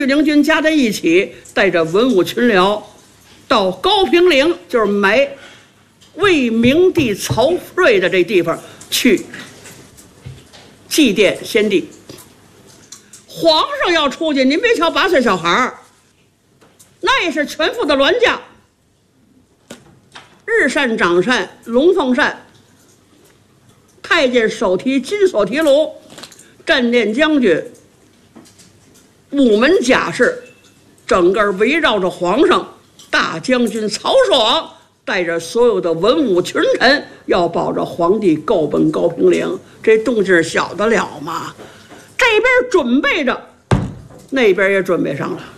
领军加在一起，带着文武群僚到高平岭，就是埋魏明帝曹睿的这地方去祭奠先帝。皇上要出去，您别瞧8岁小孩儿，那也是全副的銮驾，日扇掌扇，龙凤扇，太监手提金锁提炉，战殿将军午门甲士，整个围绕着皇上。大将军曹爽带着所有的文武群臣，要保着皇帝够奔高平岭。这动静小得了吗？这边准备着，那边也准备上了。